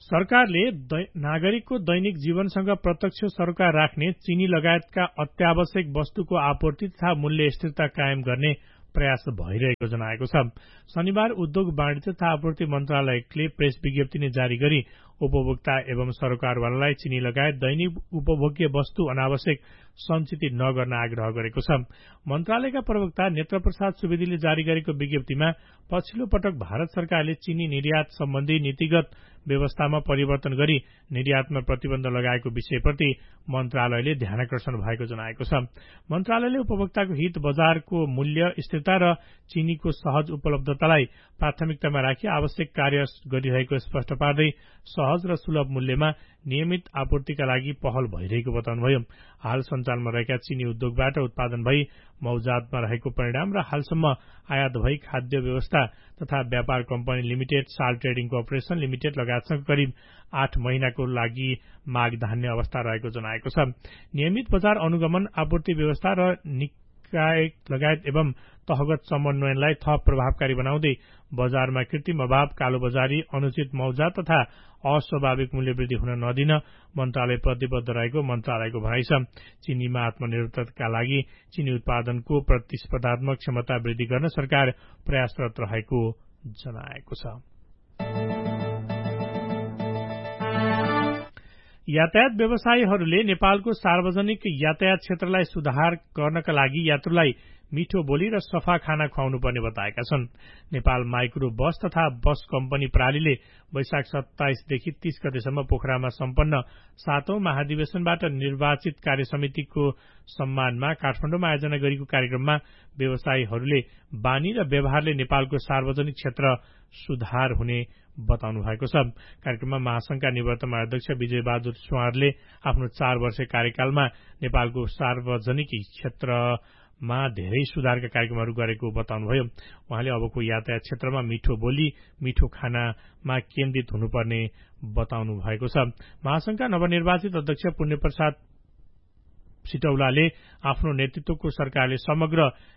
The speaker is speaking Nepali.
सरकारले नागरिकको दैनिक जीवनसँग प्रत्यक्ष सरोकार राख्ने चिनी लगायतका अत्यावश्यक वस्तुको आपूर्ति तथा मूल्य स्थिरता कायम गर्ने प्रयास भइरहेको जनाएको छ। शनिबार उद्योग वाणिज्य तथा आपूर्ति मन्त्रालयले प्रेस विज्ञप्ति नै जारी गरी उपभोक्ता एवं सरकारवालालाई चिनी लगायत दैनिक उपभोग्य वस्तु अनावश्यक सञ्चित नगर्न आग्रह गरेको छ। मन्त्रालयका प्रवक्ता नेत्रप्रसाद सुवेदीले जारी गरेको विज्ञप्तिमा पछिल्लो पटक भारत सरकारले चिनी निर्यात सम्बन्धी नीतिगत व्यवस्थामा परिवर्तन गरी निर्यातमा प्रतिबन्ध लगाएको विषयप्रति मन्त्रालयले ध्यानाकर्षण भएको जनाएको छ। मन्त्रालयले उपभोक्ताको हित, बजारको मूल्य स्थिरता र चिनीको सहज उपलब्धतालाई प्राथमिकतामा राखी आवश्यक कार्य गरिरहेको स्पष्ट पार्दै सहज र सुलभ मूल्यमा नियमित आपूर्तिका लागि पहल भइरहेको बताउनुभयो। हाल सञ्चालनमा रहेका चिनी उद्योगबाट उत्पादन भई मौजातमा रहेको परिणाम र हालसम्म आयात भई खाद्य व्यवस्था तथा व्यापार कम्पनी लिमिटेड, साल ट्रेडिङ कर्पोरेशन लिमिटेड लगायतसँग करिब 8 महिनाको लागि माग धान्य अवस्था रहेको जनाएको छ। नियमित बजार अनुगमन, आपूर्ति व्यवस्था र निकाय लगायत एवं तहगत समन्वयनलाई थप प्रभावकारी बनाउँदै बजारमा कृत्रिम अभाव, कालोबजारी, अनुचित मौजात तथा अस्वाभाविक मूल्य वृद्धि हुन नदिन मन्त्रालय प्रतिबद्ध रहेको मन्त्रालयको भनाइ छ। चिनीमा आत्मनिर्भरताका लागि चिनी उत्पादनको प्रतिस्पर्धात्मक क्षमता वृद्धि गर्न सरकार प्रयासरत रहेको जनाएको छ। यातायात व्यवसायीहरूले नेपालको सार्वजनिक यातायात क्षेत्रलाई सुधार गर्नका लागि यात्रुलाई मिठो बोली र सफा खाना खुवाउनु पर्ने बताएका छन्। नेपाल माइक्रो बस तथा बस कम्पनी प्रणालीले वैशाख 27 देखि 30 गतेसम्म पोखरामा सम्पन्न 7औं महाधिवेशनबाट निर्वाचित कार्यसमितिको सम्मानमा काठमाडौँमा आयोजना गरेको कार्यक्रममा व्यवसायीहरूले बानी र व्यवहारले नेपालको सार्वजनिक क्षेत्र सुधार हुने बताउनु भएको छ। कार्यक्रममा महासंघका निवर्तमान अध्यक्ष विजय बहादुर सुवारले आफ्नो 4 वर्षे कार्यकालमा नेपालको सार्वजनिक क्षेत्रमा धेरै सुधारका कार्यक्रमहरू गरेको बताउनुभयो। उहाँले अबको यातायात क्षेत्रमा मिठो बोली, मिठो खानामा केन्द्रित हुनुपर्ने बताउनु भएको छ। महासंघका नवनिर्वाचित अध्यक्ष पुण्यप्रसाद सिटौलाले आफ्नो नेतृत्वको सरकारले समग्र